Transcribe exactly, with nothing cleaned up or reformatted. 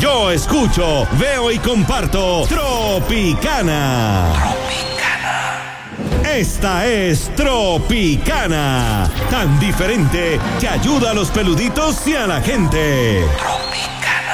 Yo escucho, veo y comparto Tropicana. Tropicana. Esta es Tropicana. Tan diferente que ayuda a los peluditos y a la gente. Tropicana.